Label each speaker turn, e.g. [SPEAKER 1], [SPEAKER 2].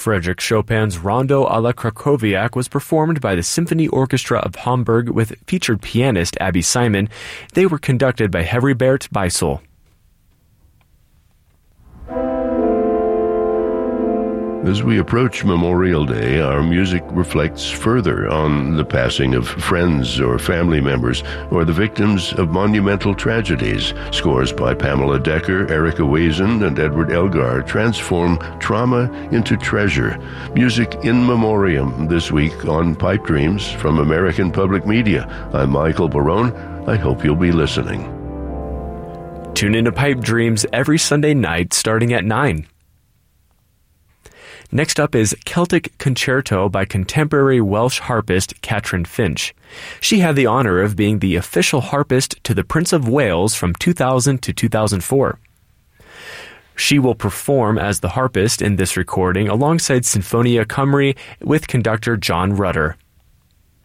[SPEAKER 1] Frédéric Chopin's Rondo à la Krakowiak was performed by the Symphony Orchestra of Hamburg with featured pianist Abby Simon. They were conducted by Heribert Beisel.
[SPEAKER 2] As we approach Memorial Day, our music reflects further on the passing of friends or family members or the victims of monumental tragedies. Scores by Pamela Decker, Erica Wazen, and Edward Elgar transform trauma into treasure. Music in memoriam this week on Pipe Dreams from American Public Media. I'm Michael Barone. I hope you'll be listening.
[SPEAKER 1] Tune in to Pipe Dreams every Sunday night starting at 9. Next up is Celtic Concerto by contemporary Welsh harpist Catrin Finch. She had the honor of being the official harpist to the Prince of Wales from 2000 to 2004. She will perform as the harpist in this recording alongside Sinfonia Cymru with conductor John Rutter.